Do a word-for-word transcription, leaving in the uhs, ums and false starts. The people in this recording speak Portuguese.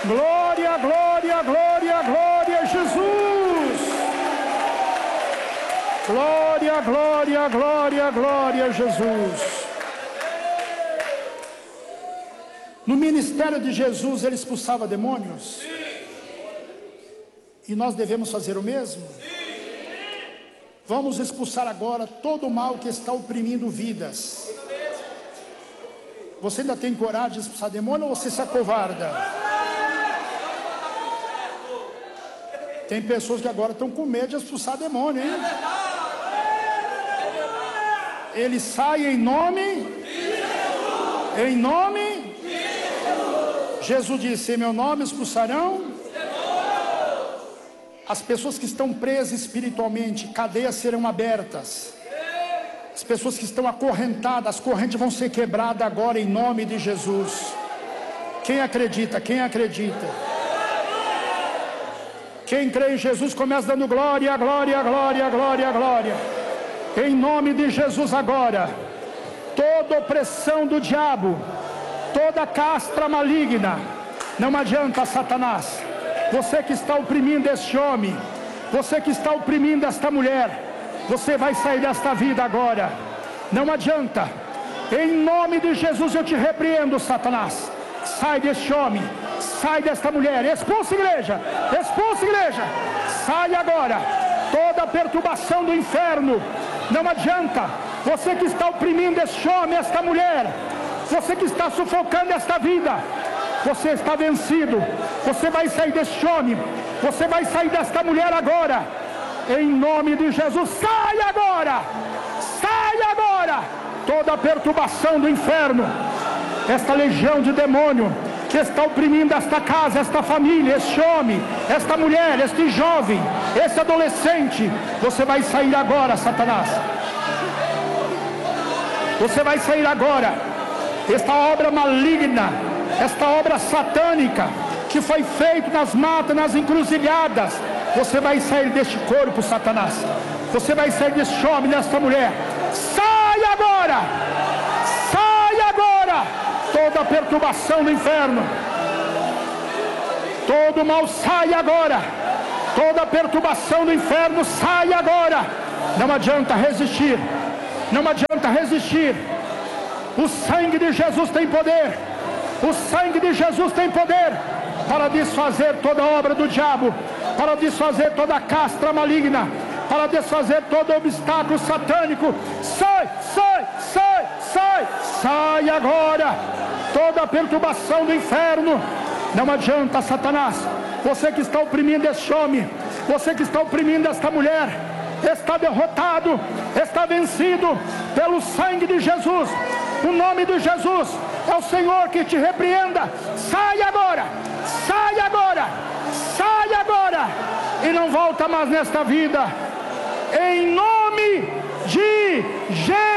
Glória, glória, glória, glória a Jesus. Glória, glória, glória, glória a Jesus. No ministério de Jesus ele expulsava demônios. E nós devemos fazer o mesmo? Vamos expulsar agora todo o mal que está oprimindo vidas. Você ainda tem coragem de expulsar demônio ou você se acovarda? Tem pessoas que agora estão com medo de expulsar demônio, hein? Ele sai em nome, em nome, Jesus disse, em meu nome expulsarão. As pessoas que estão presas espiritualmente, cadeias serão abertas. As pessoas que estão acorrentadas, as correntes vão ser quebradas agora em nome de Jesus. Quem acredita? Quem acredita? Quem crê em Jesus começa dando glória, glória, glória, glória, glória. Em nome de Jesus agora, toda opressão do diabo, toda castra maligna, não adianta, Satanás. Você que está oprimindo este homem, você que está oprimindo esta mulher, você vai sair desta vida agora. Não adianta. Em nome de Jesus eu te repreendo, Satanás. Sai deste homem, sai desta mulher. Expulsa, igreja, expulsa, igreja. Sai agora. Toda perturbação do inferno, não adianta. Você que está oprimindo este homem, esta mulher, você que está sufocando esta vida, você está vencido. Você vai sair deste homem, você vai sair desta mulher agora. Em nome de Jesus, sai agora, sai agora, toda a perturbação do inferno, esta legião de demônio que está oprimindo esta casa, esta família, este homem, esta mulher, este jovem, este adolescente, você vai sair agora, Satanás. Você vai sair agora. Esta obra maligna, esta obra satânica que foi feita nas matas, nas encruzilhadas, você vai sair deste corpo, Satanás. Você vai sair deste homem, desta mulher. Sai agora! Sai agora! Toda a perturbação do inferno, todo mal sai agora. Toda a perturbação do inferno sai agora. Não adianta resistir. Não adianta resistir. O sangue de Jesus tem poder. O sangue de Jesus tem poder para desfazer toda a obra do diabo, para desfazer toda a castra maligna, para desfazer todo obstáculo satânico. Sai, sai, sai, sai, sai agora. Toda a perturbação do inferno, não adianta, Satanás. Você que está oprimindo este homem, você que está oprimindo esta mulher, está derrotado, está vencido pelo sangue de Jesus. O nome de Jesus é o Senhor que te repreenda. Sai agora, sai agora, sai agora e não volta mais nesta vida. Em nome de Jesus.